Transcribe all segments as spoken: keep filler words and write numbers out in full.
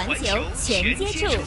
环球全接触。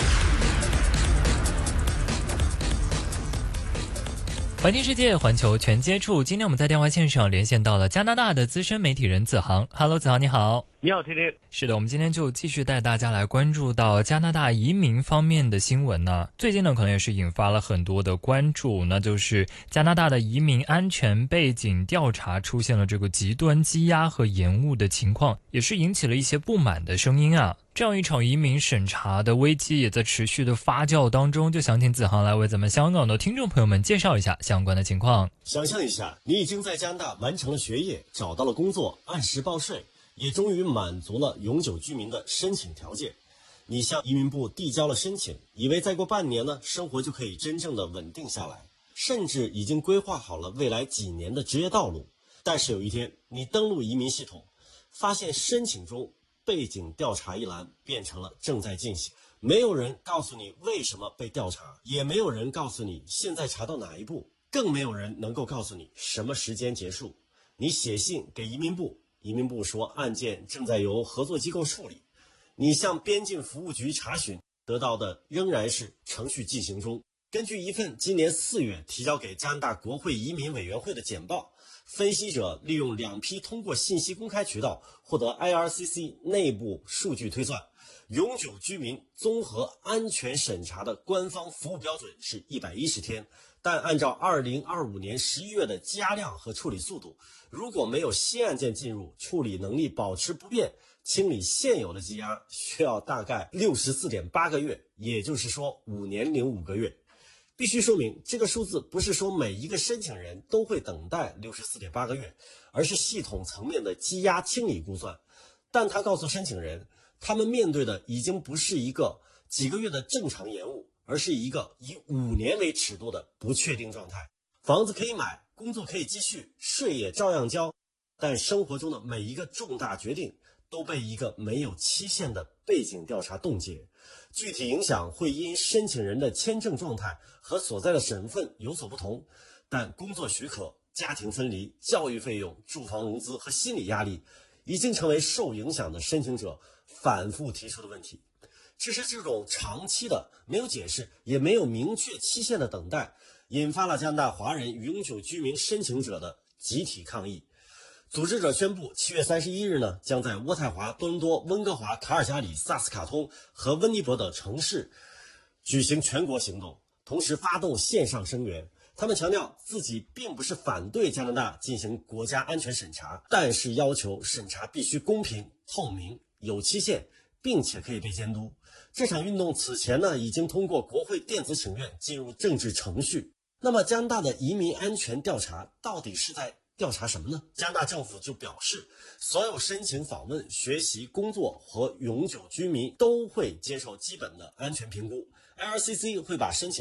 环听世界，环球全接触。今天我们在电话线上连线到了加拿大的资深媒体人子航。Hello， 子航你好。 你好，天天。 是的，我们今天就继续带大家来关注到加拿大移民方面的新闻呢。最近呢，可能也是引发了很多的关注，那就是加拿大的移民安全背景调查出现了这个极端积压和延误的情况，也是引起了一些不满的声音啊。这样一场移民审查的危机也在持续的发酵当中，就想请子航来为咱们香港的听众朋友们介绍一下相关的情况。 想象一下，你已经在加拿大完成了学业，找到了工作，按时报税，也终于满足了永久居民的申请条件。你向移民部递交了申请，以为再过半年呢，生活就可以真正的稳定下来，甚至已经规划好了未来几年的职业道路。但是有一天，你登录移民系统，发现申请中背景调查一栏变成了正在进行，没有人告诉你为什么被调查，也没有人告诉你现在查到哪一步，更没有人能够告诉你什么时间结束。你写信给移民部，移民部说案件正在由合作机构处理，你向边境服务局查询，得到的仍然是程序进行中。根据一份今年四月提交给加拿大国会移民委员会的简报，分析者利用两批通过信息公开渠道获得 I R C C 内部数据推算，永久居民综合安全审查的官方服务标准是一百一十天，但按照二零二五年十一月的积压量和处理速度，如果没有新案件进入，处理能力保持不变，清理现有的积压需要大概 六十四点八个月，也就是说五年零五个月。必须说明，这个数字不是说每一个申请人都会等待 六十四点八个月，而是系统层面的积压清理估算。但他告诉申请人，他们面对的已经不是一个几个月的正常延误，而是一个以五年为尺度的不确定状态。房子可以买，工作可以继续，税也照样交，但生活中的每一个重大决定都被一个没有期限的背景调查冻结。具体影响会因申请人的签证状态和所在的省份有所不同，但工作许可、家庭分离、教育费用、住房融资和心理压力已经成为受影响的申请者反复提出的问题。其实这种长期的没有解释也没有明确期限的等待，引发了加拿大华人永久居民申请者的集体抗议。组织者宣布，七月三十一日呢，将在渥太华、多伦多、温哥华、卡尔加里、萨斯卡通和温尼伯等城市举行全国行动，同时发动线上声援。他们强调自己并不是反对加拿大进行国家安全审查，但是要求审查必须公平、透明、有期限，并且可以被监督。这场运动此前呢，已经通过国会电子请愿进入政治程序。那么加拿大的移民安全调查到底是在调查什么呢？加拿大政府就表示，所有申请访问、学习、工作和永久居民都会接受基本的安全评估。I R C C 会把申请